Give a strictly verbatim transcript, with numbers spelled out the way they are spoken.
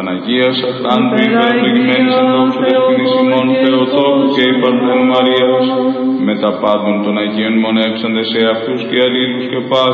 Παναγίας Αχράντου υπεραπληγμένης εν δόξου δεσποινής ημών Θεοτόκου και η Παρθένου Μαρίας, με τα πάντων των Αγίων μονεύσαντες σε αυτούς και αλλήλους και πάση